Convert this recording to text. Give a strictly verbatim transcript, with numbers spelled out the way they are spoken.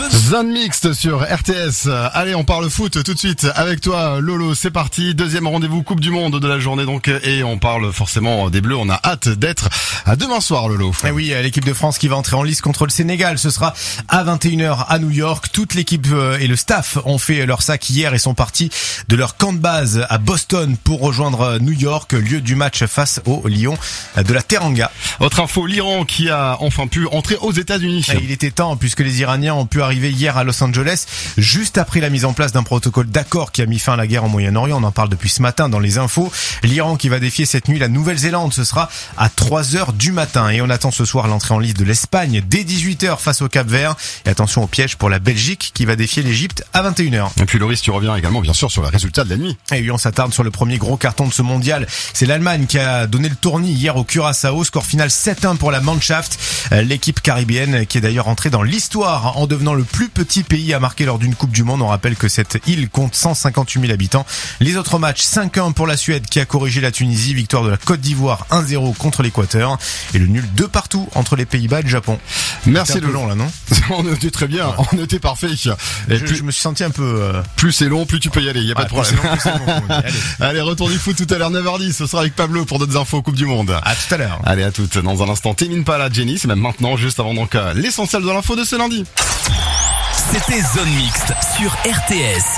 Zone mixte sur R T S. Allez, on parle foot tout de suite avec toi, Lolo. C'est parti. Deuxième rendez-vous Coupe du Monde de la journée donc, et on parle forcément des Bleus. On a hâte d'être à demain soir, Lolo. Et oui, l'équipe de France qui va entrer en lice contre le Sénégal. Ce sera à vingt et une heures à New York. Toute l'équipe et le staff ont fait leur sac hier et sont partis de leur camp de base à Boston pour rejoindre New York, lieu du match face au Lion de la Teranga. Autre info, l'Iran qui a enfin pu entrer aux États-Unis. Et il était temps puisque les Iraniens ont pu arriver hier à Los Angeles juste après la mise en place d'un protocole d'accord qui a mis fin à la guerre au Moyen-Orient. On en parle depuis ce matin dans les infos. L'Iran qui va défier cette nuit la Nouvelle-Zélande. Ce sera à trois heures du matin. Et on attend ce soir l'entrée en liste de l'Espagne dès dix-huit heures face au Cap-Vert. Et attention au piège pour la Belgique qui va défier l'Égypte à vingt et une heures. Et puis Loris, tu reviens également bien sûr sur les résultats de la nuit. Et oui, on s'attarde sur le premier gros carton de ce mondial. C'est l'Allemagne qui a donné le tournis hier au Curaçao. Score final sept un pour la Mannschaft. L'équipe caribéenne qui est d'ailleurs entrée dans l'histoire en devenant le plus petit pays à marquer lors d'une Coupe du Monde. On rappelle que cette île compte cent cinquante-huit mille habitants. Les autres matchs, cinq un pour la Suède qui a corrigé la Tunisie. Victoire de la Côte d'Ivoire un zéro contre l'Équateur. Et le nul de partout entre les Pays-Bas et le Japon. Merci, un peu long là, non? On était très bien, ouais. On était parfait. Et je, plus, je me suis senti un peu... Euh... Plus c'est long, plus tu peux y aller, y a ouais, pas de problème. Long, plus c'est long, allez. Allez, retour du foot tout à l'heure, neuf heures dix. Ce sera avec Pablo pour d'autres infos Coupe du Monde. À tout à l'heure. Allez, à toutes. Dans un instant, Témine pas là, Jenny. C'est même maintenant, juste avant donc l'essentiel de l'info de ce lundi. C'était Zone Mixte sur R T S.